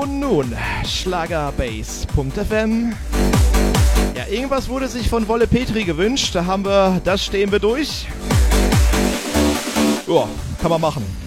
Und nun Schlagerbase.fm. Ja, irgendwas wurde sich von Wolle Petri gewünscht. Da haben wir, das stehen wir durch. Ja, kann man machen.